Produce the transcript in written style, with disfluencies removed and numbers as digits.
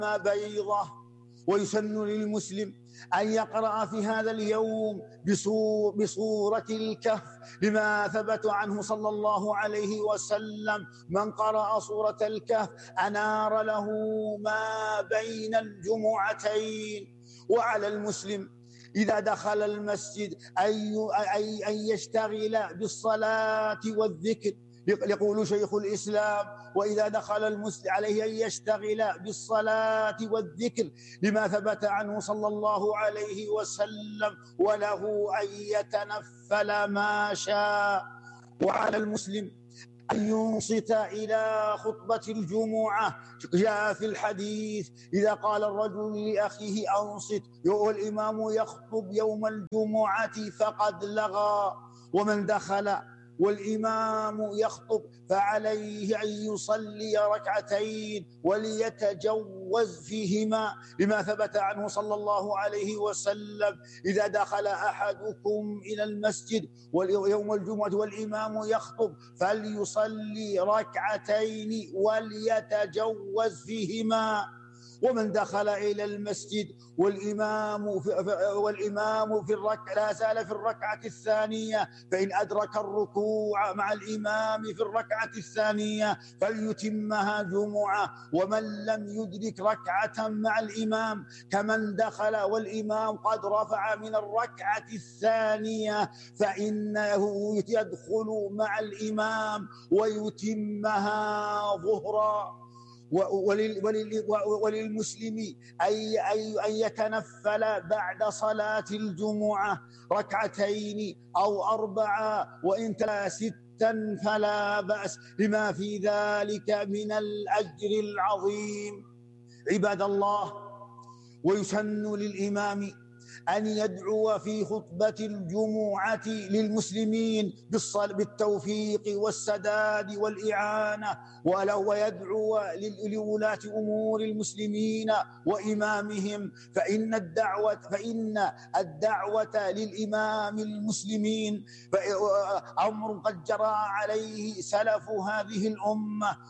بيضة. ويسن للمسلم أن يقرأ في هذا اليوم بسورة الكهف، لما ثبت عنه صلى الله عليه وسلم: من قرأ سورة الكهف أنار له ما بين الجمعتين. وعلى المسلم إذا دخل المسجد أن يشتغل بالصلاة والذكر، يقول شيخ الإسلام: وإذا دخل المسلم عليه أن يشتغل بالصلاة والذكر، لما ثبت عنه صلى الله عليه وسلم: وله أن يتنفل ما شاء. وعلى المسلم أن ينصت إلى خطبة الجمعة. جاء في الحديث: إذا قال الرجل لأخيه أنصت والإمام يخطب يوم الجمعة فقد لغى. ومن دخل والإمام يخطب فعليه أن يصلي ركعتين وليتجوز فيهما، لما ثبت عنه صلى الله عليه وسلم: إذا دخل أحدكم إلى المسجد يوم الجمعة والإمام يخطب فليصلي ركعتين وليتجوز فيهما. ومن دخل إلى المسجد والإمام في الركعة لا زال في الركعة الثانية، فإن أدرك الركوع مع الإمام في الركعة الثانية فليتمها جمعة. ومن لم يدرك ركعة مع الإمام كمن دخل والإمام قد رفع من الركعة الثانية فإنه يدخل مع الإمام ويتمها ظهرا. وللمسلم أن يتنفل بعد صلاة الجمعة ركعتين أو 4 وإن تلا 6 فلا بأس، لما في ذلك من الأجر العظيم. عباد الله، ويسن للإمام أن يدعو في خطبة الجمعة للمسلمين بالتوفيق والسداد والإعانة، ويدعو لولاة أمور المسلمين وإمامهم، فإن الدعوة للإمام المسلمين أمر قد جرى عليه سلف هذه الأمة،